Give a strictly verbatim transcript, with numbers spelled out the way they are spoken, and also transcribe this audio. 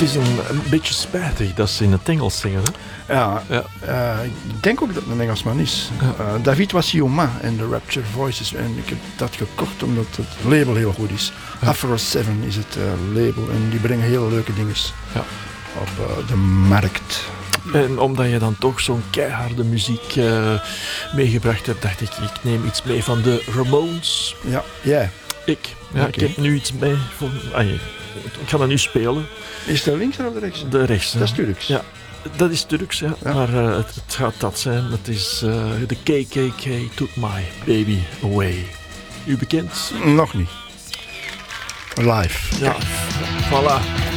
is een, een beetje spijtig dat ze in het Engels zingen. Hè? Ja, Ja. uh, ik denk ook dat het een Engelsman is. Ja. Uh, David Wassioma en The Rapture Voices. En ik heb dat gekocht omdat het label heel goed is. Ja. Afro zeven is het uh, label en die brengen hele leuke dingen ja. op uh, de markt. En omdat je dan toch zo'n keiharde muziek uh, meegebracht hebt, dacht ik, ik neem iets mee van de Ramones. Ja, jij. Ik. Ja, Okay. ik heb nu iets mee. Van, ah, ik ga dat nu spelen. Is het links of de rechts? De rechts. Dat is Turks. Ja, dat is Turks, ja. ja. Maar uh, het, het gaat dat zijn. Het is uh, de K K K Took My Baby Away. U bekend? Nog niet. Live. Ja, voilà.